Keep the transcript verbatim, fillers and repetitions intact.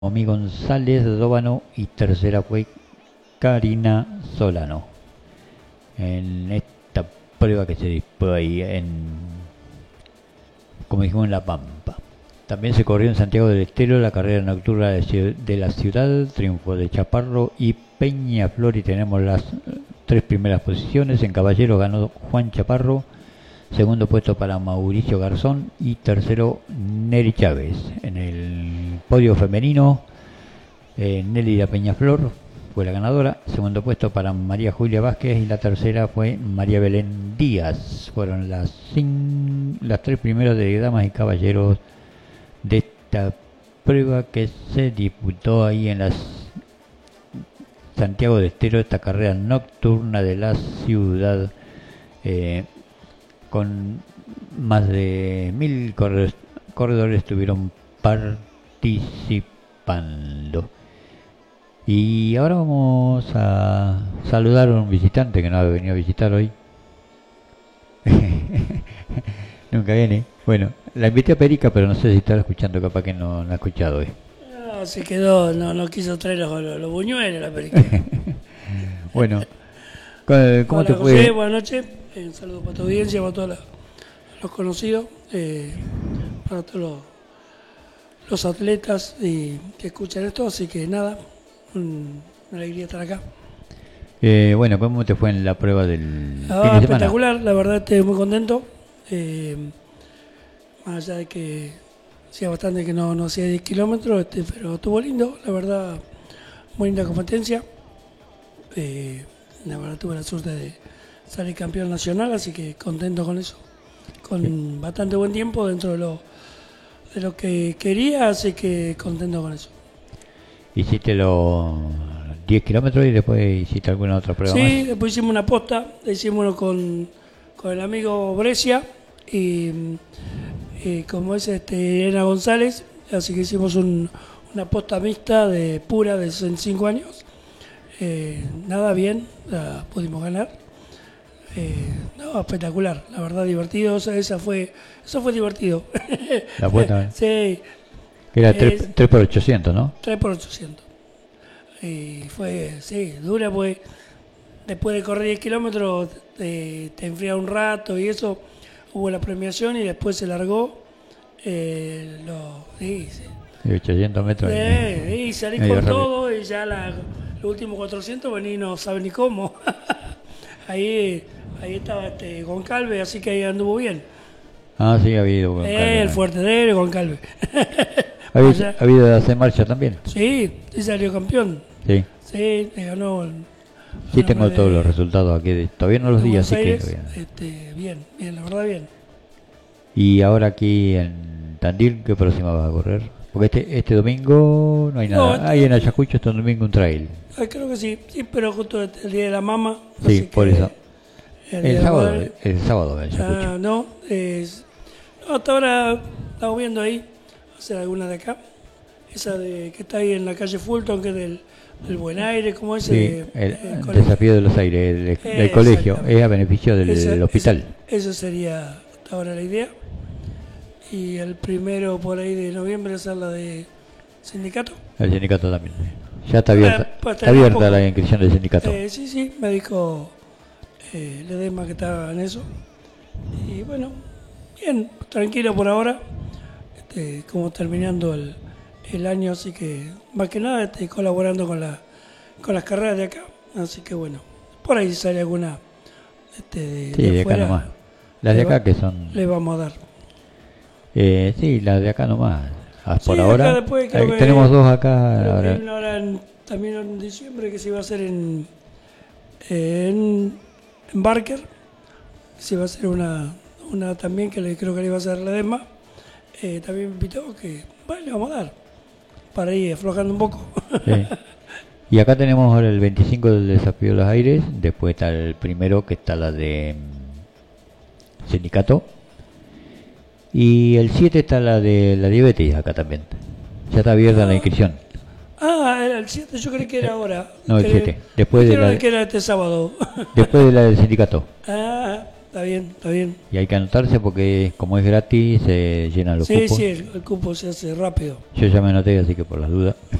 Omi González Dóvano y tercera fue Karina Solano. En esta prueba que se disputó ahí en, como dijimos, en La Pampa. También se corrió en Santiago del Estero la carrera nocturna de la ciudad, triunfo de Chaparro y Peñaflor, y tenemos las tres primeras posiciones. En Caballeros ganó Juan Chaparro, segundo puesto para Mauricio Garzón y tercero Neri Chávez. En el podio femenino, eh, Nélida Peñaflor fue la ganadora, segundo puesto para María Julia Vázquez y la tercera fue María Belén Díaz. Fueron las, cin- las tres primeras de damas y caballeros de esta prueba que se disputó ahí en las Santiago del Estero, esta carrera nocturna de la ciudad, eh, con más de mil corredores, corredores estuvieron participando. Y ahora vamos a saludar a un visitante que no ha venido a visitar hoy. Nunca viene. Bueno, la invité a Perica, pero no sé si está escuchando, capaz que no, no ha escuchado hoy. No, se quedó, no, no quiso traer los, los, los buñuelos, la Perica. Bueno, ¿cómo Hola, te fue? José, buenas noches. Eh, un saludo para tu audiencia, para todos los, los conocidos, eh, para todos los, los atletas y, que escuchan esto. Así que nada, un, una alegría estar acá. Eh, bueno, ¿cómo te fue en la prueba del Ah, fin de espectacular, semana? la verdad estoy muy contento. Eh, más allá de que hacía bastante que no, no hacía diez kilómetros, este, pero estuvo lindo, la verdad, muy linda competencia. Eh, la verdad tuve la suerte de salir campeón nacional, así que contento con eso. Con sí. Bastante buen tiempo dentro de lo, de lo que quería, así que contento con eso. ¿Hiciste los diez kilómetros y después hiciste alguna otra prueba sí, más? Sí, después hicimos una posta, hicimos uno con, con el amigo Brescia y, y como es este Elena González, así que hicimos un, una posta mixta de pura de sesenta y cinco años. Eh, nada, bien, la pudimos ganar. Eh, no, espectacular, la verdad, divertido. Esa, esa fue, eso fue divertido. La puerta, sí. Que era tres por ochocientos, ¿no? tres por ochocientos. Y fue, sí, dura, pues después de correr diez kilómetros te, te enfría un rato y eso. Hubo la premiación y después se largó. Eh, lo, sí, sí. De ochocientos metros. Sí, y salí con rápido. Todo y ya la, los últimos cuatrocientos vení, no sabe ni cómo. ahí, ahí estaba este Goncalves, así que ahí anduvo bien. Ah, sí, ha habido Goncalves. Eh, el fuerte de él, Goncalves. ¿Ha habido, ¿Ha habido de hacer marcha también? Sí, sí salió campeón. Sí. Sí, le ganó. El, sí, tengo de, todos los resultados aquí. De, todavía no los di, así Aires, que... Este, bien, bien, la verdad bien. Y ahora aquí en Tandil, ¿qué próxima vas a correr? Porque este, este domingo no hay nada. No, este, hay en Ayacucho este domingo un trail. Creo que sí, sí, pero justo el día de la mama. Sí, por eso. El, el, sábado, el, el sábado en Ayacucho. Ah, no, es, no, hasta ahora estamos viendo ahí, hacer alguna de acá. Esa de que está ahí en la calle Fulton, que es del, del Buen Aire, como ese. Sí, de, el, el desafío de los aires, del, eh, del colegio, es a beneficio del, esa, del hospital. Esa sería hasta ahora la idea. Y el primero por ahí de noviembre es la de sindicato. El sindicato también. Ya está abierta, eh, pues, está abierta poco, la inscripción del sindicato. Eh, sí, sí, me dijo eh, Ledesma que estaba en eso. Y bueno, bien, tranquilo por ahora. Este, como terminando el, el año, así que más que nada estoy colaborando con, la, con las carreras de acá. Así que bueno, por ahí sale alguna este, de, sí, de, de acá fuera, nomás. Las de acá va, que son... Le vamos a dar. Eh, sí, las de acá nomás. Ah, por sí, ahora después, eh, tenemos dos acá. Ahora. Ahora en, también en diciembre que se iba a hacer en, en, en Barker. Se iba a hacer una, una también que le, creo que le iba a hacer la Ledesma. Eh, también me invitó que, bueno, le vamos a dar. Para ir aflojando un poco. Sí. Y acá tenemos ahora el veinticinco del desafío de los aires. Después está el primero que está la de um, sindicato. Y el siete está la de la diabetes acá también. Ya está abierta ah, la inscripción. Ah, era el siete, yo creí que era ahora. No, el siete. Después de la que era este sábado. Después de la del sindicato. Ah, está bien, está bien. Y hay que anotarse porque como es gratis se llenan los Sí, cupos. sí, el, el cupo se hace rápido. Yo ya me anoté, así que por las dudas.